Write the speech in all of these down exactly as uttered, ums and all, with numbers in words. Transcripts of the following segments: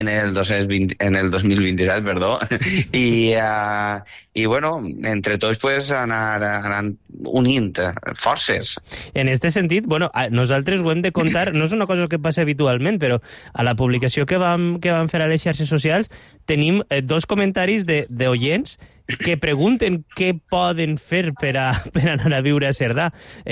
en el, dos mil vint, en el dos mil vint-i-set, perdó, i, uh, i bueno, entre tots pues, anar, anar unint forces. En este sentit, bueno, nosaltres ho hem de contar, no és una cosa que passa habitualment, però a la publicació que vam, que vam fer a les xarxes socials tenim eh, dos comentaris d'oients que pregunten què poden fer per, a, per anar a viure a Cerdà.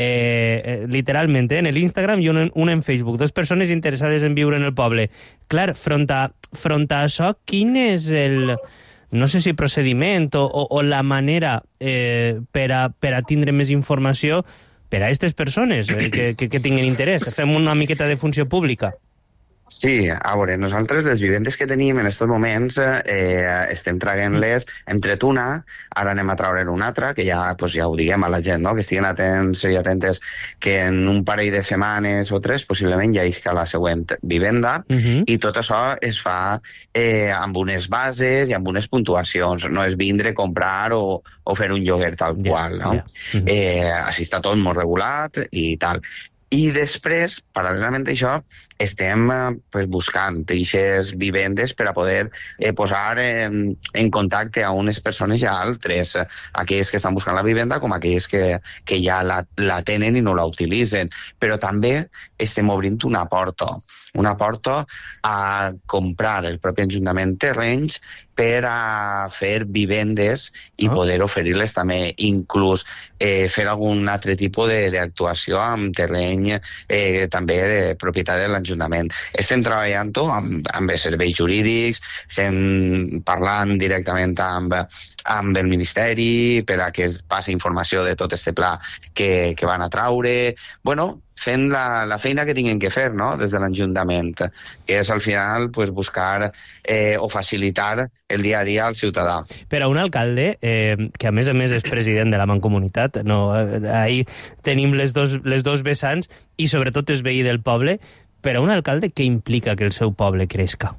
Eh, eh, literalment, eh, en l'Instagram i un, un en Facebook. Dos persones interessades en viure en el poble. Clar, front a, front a això, quin és el... no sé si procediment o, o, o la manera eh, per, a, per a tindre més informació per a aquestes persones eh, que, que, que tinguin interès? Fem una miqueta de funció pública. Sí, a veure, nosaltres les vivendes que tenim en aquests moments eh, estem traient-les, hem tret una, ara anem a traure una altra, que ja, pues, ja ho diguem a la gent, no? Que estiguin atents i atentes que en un parell de setmanes o tres possiblement ja isca la següent vivenda, uh-huh. I tot això es fa eh, amb unes bases i amb unes puntuacions, no és vindre, comprar o, o fer un lloguer tal yeah, qual, no? Yeah. Uh-huh. Eh, així està tot molt regulat i tal. I després, paral·lelament a això, estem pues, buscant aquestes vivendes per a poder eh, posar en, en contacte a unes persones i a altres, aquells que estan buscant la vivenda com aquells que, que ja la, la tenen i no la utilitzen. Però també estem obrint una porta, una porta a comprar el propi Ajuntament terrenys per a fer vivendes i oh. poder oferir-les també, inclús eh, fer algun altre tipus d'actuació amb terreny eh, també de propietat de l'Ajuntament. Estem treballant-ho amb, amb els serveis jurídics, estem parlant directament amb, amb el Ministeri per a que es passi informació de tot este pla que, que van a traure. Bueno, fent la, la feina que tinguin que fer, no?, des de l'Ajuntament, que és al final pues, buscar eh, o facilitar el dia a dia al ciutadà. Per a un alcalde, eh, que a més a més és president de la Mancomunitat, no, ahí tenim les dos, les dos vessants i sobretot és veí del poble, per a un alcalde què implica que el seu poble crezca?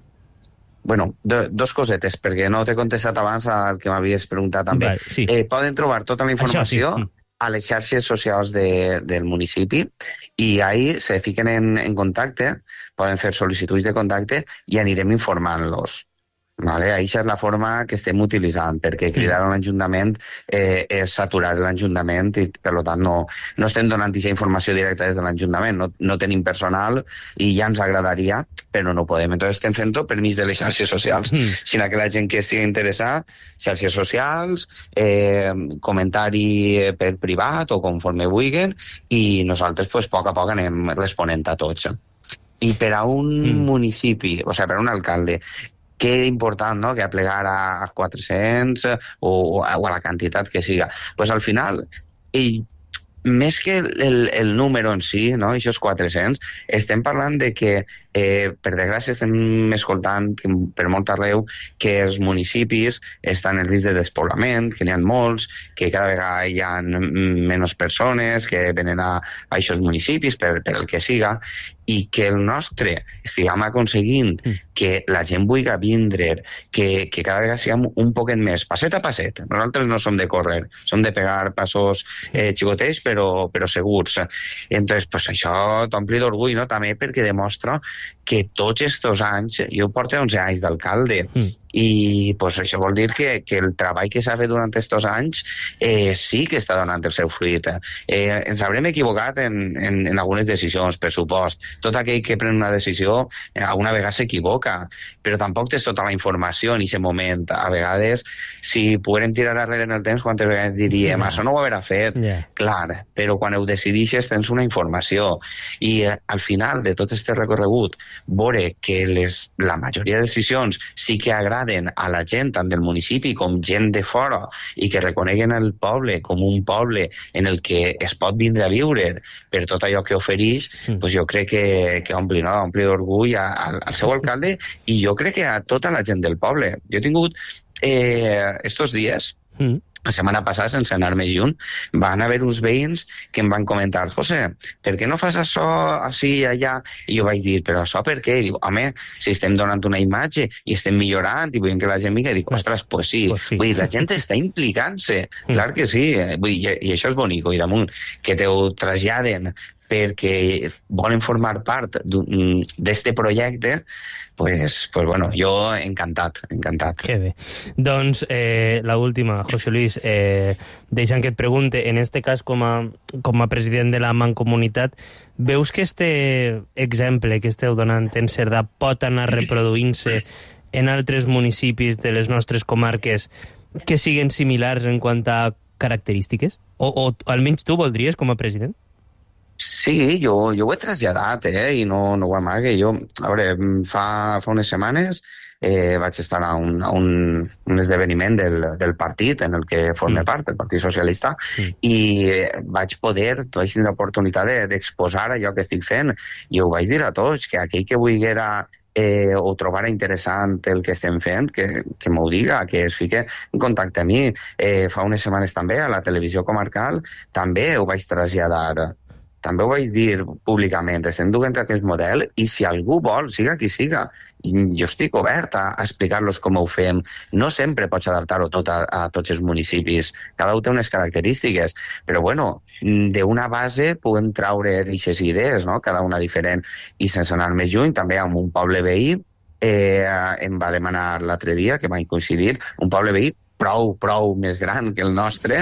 Bueno, do, dos cosetes, perquè no t'he contestat abans al que m'havies preguntat també. Vale, sí. eh, poden trobar tota la informació Això, sí. a les xarxes socials de, del municipi i ahí se fiquen en, en contacte, poden fer sol·licituds de contacte i anirem informant-los. Vale? Això és la forma que estem utilitzant, perquè cridar a l'Ajuntament eh, és saturar l'Ajuntament i, per tant, no, no estem donant aquesta informació directa des de l'Ajuntament. No, no tenim personal i ja ens agradaria, però no podem. Entonces estem fent-ho per mig de les xarxes socials. Mm. Sinó que la gent que estigui interessada, xarxes socials, eh, comentari per privat o conforme vulguin, i nosaltres, pues, a poc a poc anem responent a tots. I per a un mm. municipi, o sigui, per a un alcalde, que important, no?, que aplegar a quatre-cents o, o a la quantitat que siga. Pues al final, ell, més que el, el número en si, no?, aquests quatre-cents, estem parlant de que, eh, per desgràcia, estem escoltant per molt arreu que els municipis estan en risc de despoblament, que n'hi ha molts, que cada vegada hi ha menys persones que venen a, a aquests municipis per, per el que siga, i que el nostre estiguem aconseguint que la gent vulgui vindre, que, que cada vegada siguem un poquet més, passet a passet. Nosaltres no som de córrer, som de pegar passos eh, xicotets, però, però segurs. I entonces, pues, això t'ompli d'orgull, no?, també perquè demostra que tots aquests anys, jo porto onze anys d'alcalde, mm. i pues, això vol dir que, que el treball que s'ha fet durant aquests anys eh, sí que està donant el seu fruit. Eh, ens haurem equivocat en, en, en algunes decisions, per supost. Tot aquell que pren una decisió eh, alguna vegada s'equivoca, però tampoc tens tota la informació en aquest moment. A vegades, si poguérem tirar arrere en el temps, quantes vegades diríem, yeah. això no ho haurà fet. Yeah. Clar, però quan ho decidixes tens una informació. I eh, al final de tot aquest recorregut, veure que les, la majoria de decisions sí que agraden a la gent, tant del municipi com gent de fora, i que reconeguen el poble com un poble en el que es pot vindre a viure per tot allò que ofereix, mm. pues jo crec que, que ompli, no? ompli d'orgull al, al seu alcalde i jo crec que a tota la gent del poble. Jo he tingut eh, estos dies, mm. la setmana passada, sense anar més lluny, van haver uns veïns que em van comentar, José, per què no fas això així i allà? I jo vaig dir, però això per què? I diu, home, si estem donant una imatge i estem millorant i vull que la gent mira, i dic, ostres, pues sí. Pues sí. Vull dir, la gent està implicant-se. Mm. Clar que sí. Vull dir, i, i això és bonic. I damunt que te ho traslladen perquè volen formar part d'este projecte, pues, pues bueno, jo encantat, encantat. Que bé. Doncs eh, la última, José Luis, eh, deixa'm que et pregunte, en este cas com a, com a president de la Mancomunitat, veus que este exemple que esteu donant en Cerdà pot anar reproduint-se en altres municipis de les nostres comarques que siguen similars en quant a característiques? O, o almenys tu voldries com a president? Sí, jo, jo ho he traslladat, eh, i no, no ho amague. Jo, a veure, fa, fa unes setmanes eh, vaig estar a un, a un, un esdeveniment del, del partit en el que forme mm. part, el Partit Socialista, mm. i eh, vaig poder, vaig tenir l'oportunitat d'exposar de, allò que estic fent, i ho vaig dir a tots, que aquell que volguera eh, o trobara interessant el que estem fent, que, que m'ho diga, que es fique en contacte a mi. Eh, fa unes setmanes també, a la televisió comarcal, també ho vaig traslladar. També ho vaig dir públicament, estem duent aquest model i si algú vol, siga qui siga, jo estic obert a, a explicar-los com ho fem. No sempre pots adaptar-ho tot a, a tots els municipis, cada un té unes característiques, però bueno, d'una base podem traure aquestes idees, no? Cada una diferent, i sense anar més lluny, també amb un poble veí, eh, em va demanar l'altre dia, que vam coincidir, un poble veí prou, prou més gran que el nostre,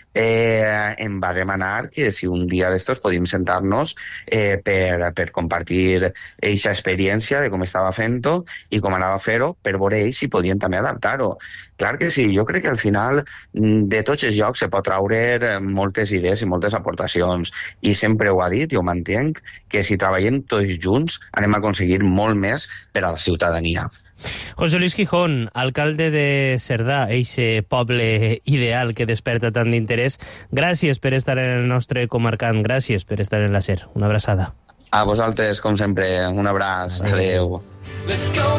eh, em va demanar que si un dia d'estos podíem sentar-nos eh, per, per compartir aquesta experiència de com estava fent-ho i com anava a fer-ho, per veure ells si podien també adaptar-ho. Clar que sí, jo crec que al final de tots els llocs se pot traure moltes idees i moltes aportacions, i sempre ho ha dit i ho mantenc, que si treballem tots junts anem a aconseguir molt més per a la ciutadania. José Luis Gijón, alcalde de Cerdà, eixe poble ideal que desperta tant d'interès, gràcies per estar en el nostre Comarcant, gràcies per estar en la SER. Una abraçada. A vosaltres, com sempre, un abraç. Adéu. Adéu.